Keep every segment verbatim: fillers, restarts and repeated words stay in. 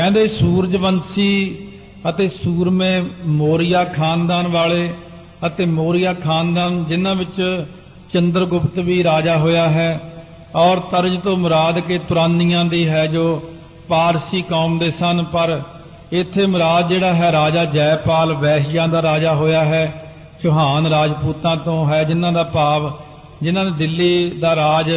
ਕਹਿੰਦੇ ਸੂਰਜਵੰਸ਼ੀ ਅਤੇ ਸੂਰਮੇ ਮੌਰੀਆ ਖਾਨਦਾਨ ਵਾਲੇ ਅਤੇ ਮੌਰੀਆ ਖਾਨਦਾਨ ਜਿਨ੍ਹਾਂ ਵਿੱਚ ਚੰਦਰਗੁਪਤ ਵੀ ਰਾਜਾ ਹੋਇਆ ਹੈ ਔਰ ਤਰਜ ਤੋਂ ਮੁਰਾਦ ਕੇ ਤੁਰਾਨੀਆਂ ਦੀ ਹੈ ਜੋ ਪਾਰਸੀ ਕੌਮ ਦੇ ਸਨ। ਪਰ ਇੱਥੇ ਮੁਰਾਦ ਜਿਹੜਾ ਹੈ ਰਾਜਾ ਜੈਪਾਲ ਵੈਸ਼ਿਆਂ ਦਾ ਰਾਜਾ ਹੋਇਆ ਹੈ, ਚੌਹਾਨ ਰਾਜਪੂਤਾਂ ਤੋਂ ਹੈ, ਜਿਨ੍ਹਾਂ ਦਾ ਭਾਵ ਜਿਨ੍ਹਾਂ ਨੇ ਦਿੱਲੀ ਦਾ ਰਾਜ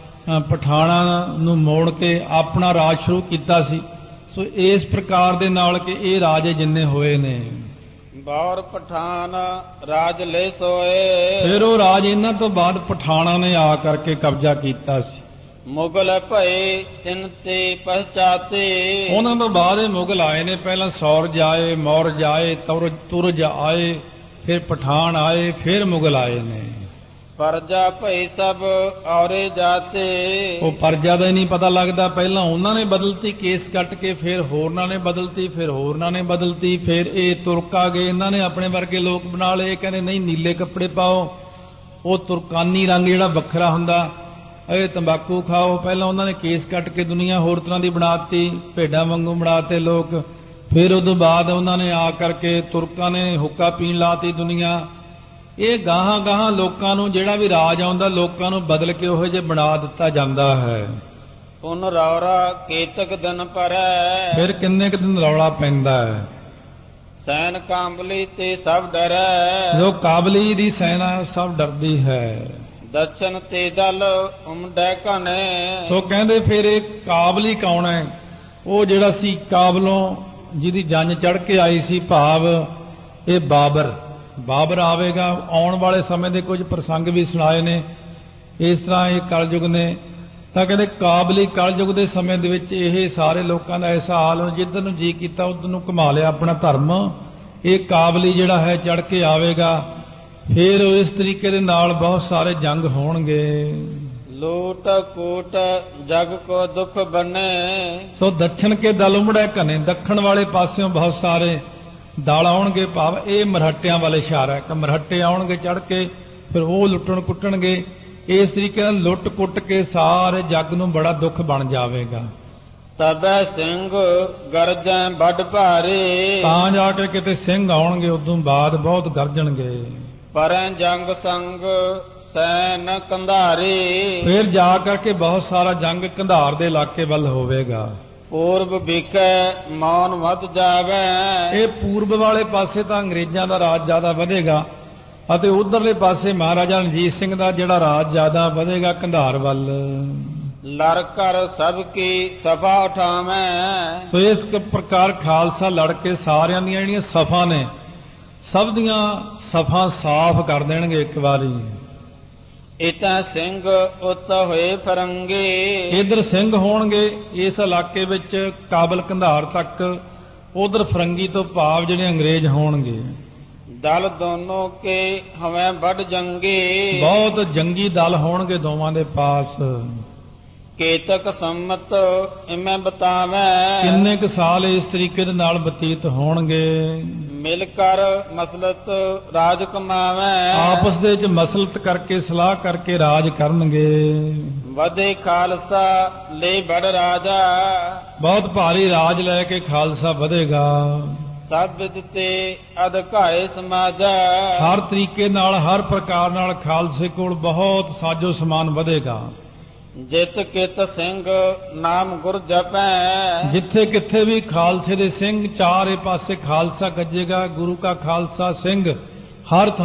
ਪਠਾਣਾ ਨੂੰ ਮੋੜ ਕੇ ਆਪਣਾ ਰਾਜ ਸ਼ੁਰੂ ਕੀਤਾ ਸੀ। ਸੋ ਇਸ ਪ੍ਰਕਾਰ ਦੇ ਨਾਲ ਕਿ ਇਹ ਰਾਜੇ ਜਿੰਨੇ ਹੋਏ ਨੇ ਬੌਰ ਪਠਾਨ ਰਾਜ ਲੈ ਸੋਏ। ਫਿਰ ਉਹ ਰਾਜ ਇਹਨਾਂ ਤੋਂ ਬਾਅਦ ਪਠਾਣਾ ਨੇ ਆ ਕਰਕੇ ਕਬਜ਼ਾ ਕੀਤਾ ਸੀ। ਮੁਗਲ ਭਏ ਤਿੰਨ ਤੇ ਪਛਾਤੇ। ਉਹਨਾਂ ਤੋਂ ਬਾਅਦ ਇਹ ਮੁਗਲ ਆਏ ਨੇ, ਪਹਿਲਾਂ ਸੌਰਜ ਆਏ, ਮੌਰਜ ਆਏ, ਤੁਰਜ ਤੁਰਜ ਆਏ, ਫਿਰ ਪਠਾਨ ਆਏ, ਫਿਰ ਮੁਗਲ ਆਏ ਨੇ। ਪਰਜਾ ਭਈ ਸਭ ਔਰੇ ਜਾਤੇ। ਉਹ ਪਰਜਾ ਦਾ ਹੀ ਨਹੀਂ ਪਤਾ ਲੱਗਦਾ, ਪਹਿਲਾਂ ਉਹਨਾਂ ਨੇ ਬਦਲਤੀ ਕੇਸ ਕੱਟ ਕੇ, ਫਿਰ ਹੋਰਨਾਂ ਨੇ ਬਦਲਤੀ, ਫਿਰ ਹੋਰਨਾਂ ਨੇ ਬਦਲਤੀ, ਫਿਰ ਇਹ ਤੁਰਕ ਆ ਗਏ, ਇਹਨਾਂ ਨੇ ਆਪਣੇ ਵਰਗੇ ਲੋਕ ਬਣਾ ਲਏ, ਕਹਿੰਦੇ ਨਹੀਂ ਨੀਲੇ ਕੱਪੜੇ ਪਾਓ, ਉਹ ਤੁਰਕਾਨੀ ਰੰਗ ਜਿਹੜਾ ਵੱਖਰਾ ਹੁੰਦਾ, ਇਹ ਤੰਬਾਕੂ ਖਾਓ। ਪਹਿਲਾਂ ਉਹਨਾਂ ਨੇ ਕੇਸ ਕੱਟ ਕੇ ਦੁਨੀਆ ਹੋਰ ਤਰ੍ਹਾਂ ਦੀ ਬਣਾਤੀ, ਭੇਡਾਂ ਵਾਂਗੂ ਬਣਾਤੇ ਲੋਕ। ਫਿਰ ਉਦੋਂ ਬਾਅਦ ਉਹਨਾਂ ਨੇ ਆ ਕਰਕੇ ਤੁਰਕਾਂ ਨੇ ਹੁੱਕਾ ਪੀਣ ਲਾਤੀ ਦੁਨੀਆ। ਇਹ ਗਾਹਾਂ ਗਾਹਾਂ ਲੋਕਾਂ ਨੂੰ ਜਿਹੜਾ ਵੀ ਰਾਜ ਆਉਂਦਾ ਲੋਕਾਂ ਨੂੰ ਬਦਲ ਕੇ ਉਹੋ ਜਿਹੇ ਬਣਾ ਦਿੱਤਾ ਜਾਂਦਾ ਹੈ। ਪੁਨ ਰੌਰਾ ਕੇਤਕ ਦਿਨ ਪਰੈ। ਫਿਰ ਕਿੰਨੇ ਕੁ ਦਿਨ ਰੌਲਾ ਪੈਂਦਾ ਹੈ। ਸੈਨ ਕਾਂਬਲੀ ਤੇ ਸਭ ਡਰੈ। ਜੋ ਕਾਬਲੀ ਦੀ ਸੈਨਾ ਸਭ ਡਰਦੀ ਹੈ। ਦਰਸ਼ਨ ਤੇ ਦਲ ਉਮੜੈ ਘਨੇ। ਸੋ ਕਹਿੰਦੇ ਫਿਰ ਇਹ ਕਾਬਲੀ ਕੌਣ ਹੈ? ਉਹ ਜਿਹੜਾ ਸੀ ਕਾਬਲੋਂ ਜਿਹਦੀ ਜੰਜ ਚੜ੍ਹ ਕੇ ਆਈ ਸੀ, ਭਾਵ ਇਹ ਬਾਬਰ ਬਾਬਰ ਆਵੇਗਾ। ਆਉਣ ਵਾਲੇ ਸਮੇਂ ਦੇ ਕੁਝ ਪ੍ਰਸੰਗ ਵੀ ਸੁਣਾਏ ਨੇ। ਇਸ ਤਰ੍ਹਾਂ ਇਹ ਕਲਯੁਗ ਨੇ ਤਾਂ ਕਹਿੰਦੇ ਕਾਬਲੀ ਕਲਯੁਗ ਦੇ ਸਮੇਂ ਦੇ ਵਿੱਚ ਇਹ ਸਾਰੇ ਲੋਕਾਂ ਦਾ ਐਸਾ ਹਾਲ, ਜਿੱਧਰ ਨੂੰ ਜੀ ਕੀਤਾ ਉਧਰ ਨੂੰ ਘੁਮਾ ਲਿਆ ਆਪਣਾ ਧਰਮ। ਇਹ ਕਾਬਲੀ ਜਿਹੜਾ ਹੈ ਚੜ੍ਹ ਕੇ ਆਵੇਗਾ। ਫਿਰ ਇਸ ਤਰੀਕੇ ਦੇ ਨਾਲ ਬਹੁਤ ਸਾਰੇ ਜੰਗ ਹੋਣਗੇ। ਲੋਟ ਕੋਟ ਜਗ ਕੋ ਦੁੱਖ ਬਨੇ। ਸੋ ਦੱਖਣ ਕੇ ਦਲ ਉਮੜੈ ਘਨੇ, ਦੱਖਣ ਵਾਲੇ ਪਾਸਿਓਂ ਬਹੁਤ ਸਾਰੇ ਦਲ ਆਉਣਗੇ, ਭਾਵ ਇਹ ਮਰਹੱਟਿਆਂ ਵਾਲੇ ਇਸ਼ਾਰਾ ਹੈ ਕਿ ਮਰਹੱਟੇ ਆਉਣਗੇ ਚੜ੍ਹ ਕੇ, ਫਿਰ ਉਹ ਲੁੱਟਣ ਕੁੱਟਣਗੇ। ਇਸ ਤਰੀਕੇ ਨਾਲ ਲੁੱਟ ਕੁੱਟ ਕੇ ਸਾਰੇ ਜੱਗ ਨੂੰ ਬੜਾ ਦੁੱਖ ਬਣ ਜਾਵੇਗਾ। ਤਬੈ ਸਿੰਘ ਗਰਜੈ ਵੱਡ ਭਾਰੇ। ਤਾਂ ਜਾ ਕੇ ਕਿਤੇ ਸਿੰਘ ਆਉਣਗੇ, ਉਦੋਂ ਬਾਅਦ ਬਹੁਤ ਗਰਜਣਗੇ। ਪਰੈ ਜੰਗ ਸੰਗ ਸੈਨ ਕੰਧਾਰੇ। ਫਿਰ ਜਾ ਕਰਕੇ ਬਹੁਤ ਸਾਰਾ ਜੰਗ ਕੰਧਾਰ ਦੇ ਇਲਾਕੇ ਵੱਲ ਹੋਵੇਗਾ। ਪੂਰਬ ਵਿਖੇ ਮੌਨ ਵੱਧ ਜਾਵੇ। ਇਹ ਪੂਰਬ ਵਾਲੇ ਪਾਸੇ ਤਾਂ ਅੰਗਰੇਜ਼ਾਂ ਦਾ ਰਾਜ ਜ਼ਿਆਦਾ ਵਧੇਗਾ ਅਤੇ ਉਧਰਲੇ ਪਾਸੇ ਮਹਾਰਾਜਾ ਰਣਜੀਤ ਸਿੰਘ ਦਾ ਜਿਹੜਾ ਰਾਜ ਜ਼ਿਆਦਾ ਵਧੇਗਾ ਕੰਧਾਰ ਵੱਲ। ਲੜ ਕਰ ਸਭ ਕੀ ਸਫਾ ਉਠਾਵੇਂ। ਸੋ ਇਸ ਪ੍ਰਕਾਰ ਖਾਲਸਾ ਲੜ ਕੇ ਸਾਰਿਆਂ ਦੀਆਂ ਜਿਹੜੀਆਂ ਸਫਾ ਨੇ ਸਭ ਦੀਆਂ ਸਫਾ ਸਾਫ਼ ਕਰ ਦੇਣਗੇ ਇੱਕ ਵਾਰੀ। ਇਤਾ ਸਿੰਘ ਉਤ ਹੋਏ ਫਰੰਗੇ। ਇਧਰ ਸਿੰਘ ਹੋਣਗੇ ਇਸ ਇਲਾਕੇ ਵਿੱਚ ਕਾਬਲ ਕੰਧਾਰ ਤੱਕ, ਉਧਰ ਫਰੰਗੀ ਤੋਂ ਭਾਵ ਜਿਹੜੇ ਅੰਗਰੇਜ਼ ਹੋਣਗੇ। ਦਲ ਦੋਨੋਂ ਕੇ ਹਵੇਂ ਵੱਡ ਜੰਗੇ। ਬਹੁਤ ਜੰਗੀ ਦਲ ਹੋਣਗੇ ਦੋਵਾਂ ਦੇ ਪਾਸ। ਕੇਤਕ ਸੰਮਤ ਇਵੇਂ ਬਤਾਵੇਂ। ਕਿੰਨੇ ਕੁ ਸਾਲ ਇਸ ਤਰੀਕੇ ਦੇ ਨਾਲ ਬਤੀਤ ਹੋਣਗੇ। ਮਿਲ ਕਰ ਮਸਲਤ ਰਾਜ ਕਮਾਵੇਂ। ਆਪਸ ਦੇ ਵਿੱਚ ਮਸਲਤ ਕਰਕੇ ਸਲਾਹ ਕਰਕੇ ਰਾਜ ਕਰਨਗੇ। ਵਧੇ ਖਾਲਸਾ ਲੈ ਬੜ ਰਾਜਾ। ਬਹੁਤ ਭਾਰੀ ਰਾਜ ਲੈ ਕੇ ਖਾਲਸਾ ਵਧੇਗਾ। ਸਭ ਵਿਦ ਤੇ ਅਧਿਕਾਏ ਸਮਾਜਾ। ਹਰ ਤਰੀਕੇ ਨਾਲ ਹਰ ਪ੍ਰਕਾਰ ਨਾਲ ਖਾਲਸੇ ਕੋਲ ਬਹੁਤ ਸਾਜੋ ਸਮਾਨ ਵਧੇਗਾ। ਜਿਤ ਕਿਤ ਸਿੰਘ ਨਾਮ ਗੁਰ ਜਪੈ। ਜਿੱਥੇ ਕਿੱਥੇ ਵੀ ਖਾਲਸੇ ਦੇ ਸਿੰਘ ਚਾਰੇ ਪਾਸੇ ਖਾਲਸਾ ਗੱਜੇਗਾ, ਗੁਰੂ ਕਾ ਖਾਲਸਾ ਸਿੰਘ ਹਰ